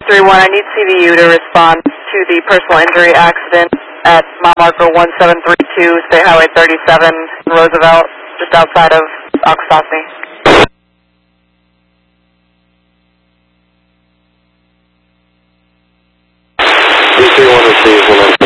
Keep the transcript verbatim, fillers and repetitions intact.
three one, I need C V U to respond to the personal injury accident at mile marker one seven three two, State Highway thirty-seven, Roosevelt, just outside of Oxtosny. three one receives one.